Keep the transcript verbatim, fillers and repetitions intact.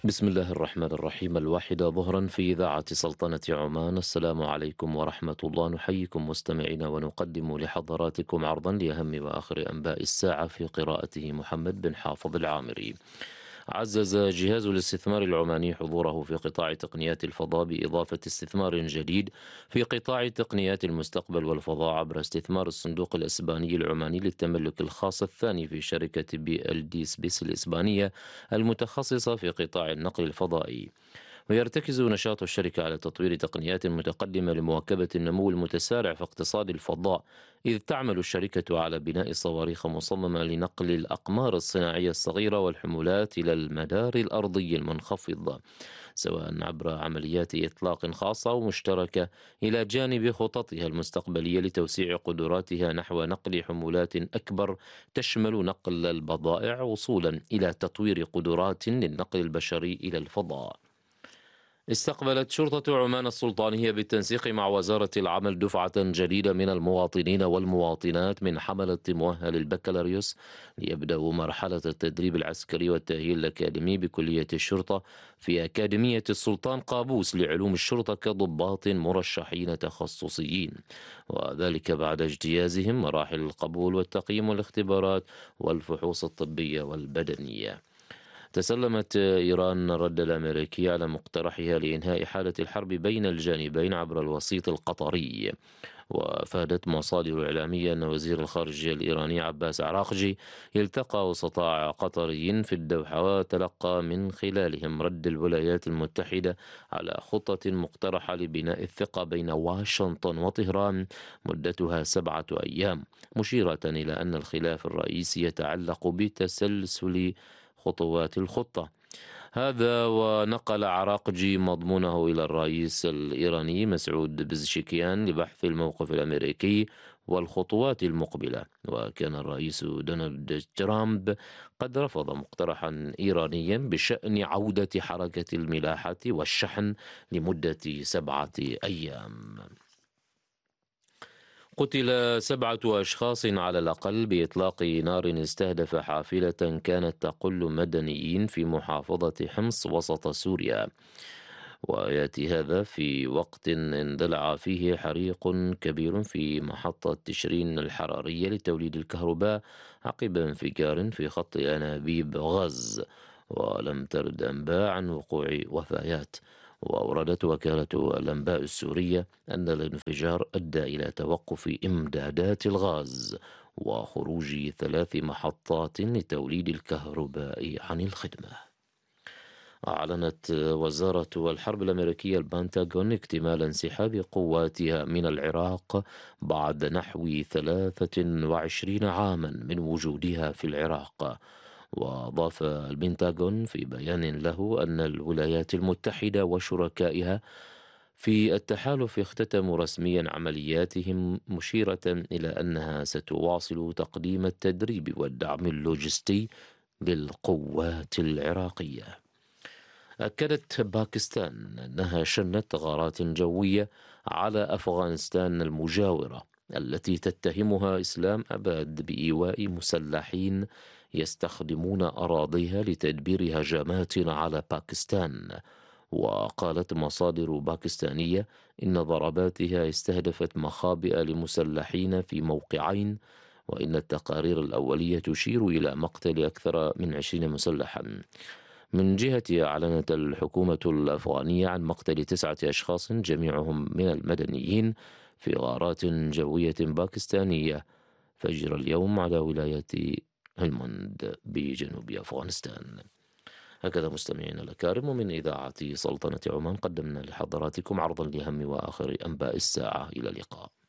بسم الله الرحمن الرحيم. الواحدة ظهرا في إذاعة سلطنة عمان. السلام عليكم ورحمة الله. نحييكم مستمعينا ونقدم لحضراتكم عرضا لأهم وآخر أنباء الساعة في قراءته محمد بن حافظ العامري. عزز جهاز الاستثمار العماني حضوره في قطاع تقنيات الفضاء بإضافة استثمار جديد في قطاع تقنيات المستقبل والفضاء عبر استثمار الصندوق الإسباني العماني للتملك الخاص الثاني في شركة بي ال دي سبيس الإسبانية المتخصصة في قطاع النقل الفضائي. ويرتكز نشاط الشركة على تطوير تقنيات متقدمة لمواكبة النمو المتسارع في اقتصاد الفضاء، إذ تعمل الشركة على بناء صواريخ مصممة لنقل الأقمار الصناعية الصغيرة والحمولات إلى المدار الأرضي المنخفض، سواء عبر عمليات إطلاق خاصة ومشتركة، إلى جانب خططها المستقبلية لتوسيع قدراتها نحو نقل حمولات أكبر تشمل نقل البضائع، وصولا إلى تطوير قدرات للنقل البشري إلى الفضاء. استقبلت شرطة عمان السلطانية بالتنسيق مع وزارة العمل دفعة جديدة من المواطنين والمواطنات من حملة مؤهل البكالوريوس ليبدأوا مرحلة التدريب العسكري والتأهيل الأكاديمي بكلية الشرطة في أكاديمية السلطان قابوس لعلوم الشرطة كضباط مرشحين تخصصيين، وذلك بعد اجتيازهم مراحل القبول والتقييم والاختبارات والفحوص الطبية والبدنية. تسلمت إيران الرد الأمريكي على مقترحها لإنهاء حالة الحرب بين الجانبين عبر الوسيط القطري. وأفادت مصادر إعلامية أن وزير الخارجية الإيراني عباس عراقجي التقى وسطاء قطري في الدوحة، وتلقى من خلالهم رد الولايات المتحدة على خطة مقترحة لبناء الثقة بين واشنطن وطهران مدتها سبعة أيام، مشيرة إلى أن الخلاف الرئيسي يتعلق بتسلسل خطوات الخطة. هذا ونقل عراقجي مضمونه إلى الرئيس الإيراني مسعود بزشكيان لبحث الموقف الأمريكي والخطوات المقبلة. وكان الرئيس دونالد ترامب قد رفض مقترحا إيرانيا بشأن عودة حركة الملاحة والشحن لمدة سبعة أيام. قتل سبعة أشخاص على الأقل بإطلاق نار استهدف حافلة كانت تقل مدنيين في محافظة حمص وسط سوريا، ويأتي هذا في وقت اندلع فيه حريق كبير في محطة تشرين الحرارية لتوليد الكهرباء عقب انفجار في خط أنابيب غاز، ولم ترد أنباء عن وقوع وفيات. وأوردت وكالة الأنباء السورية أن الانفجار أدى إلى توقف إمدادات الغاز وخروج ثلاث محطات لتوليد الكهرباء عن الخدمة. أعلنت وزارة الحرب الأمريكية البنتاغون اكتمال انسحاب قواتها من العراق بعد نحو ثلاثة وعشرين عاما من وجودها في العراق. وأضاف البنتاغون في بيان له أن الولايات المتحدة وشركائها في التحالف اختتموا رسميا عملياتهم، مشيرة إلى أنها ستواصل تقديم التدريب والدعم اللوجستي للقوات العراقية. أكدت باكستان أنها شنت غارات جوية على أفغانستان المجاورة التي تتهمها إسلام أباد بإيواء مسلحين يستخدمون أراضيها لتدبير هجمات على باكستان. وقالت مصادر باكستانية إن ضرباتها استهدفت مخابئ لمسلحين في موقعين، وإن التقارير الأولية تشير إلى مقتل أكثر من عشرين مسلحا. من جهتها أعلنت الحكومة الأفغانية عن مقتل تسعة أشخاص جميعهم من المدنيين في غارات جوية باكستانية فجر اليوم على ولاية هلمند بجنوب أفغانستان. هكذا مستمعينا الأكارم، ومن إذاعة سلطنة عمان قدمنا لحضراتكم عرضا لأهم وآخر أنباء الساعة. إلى اللقاء.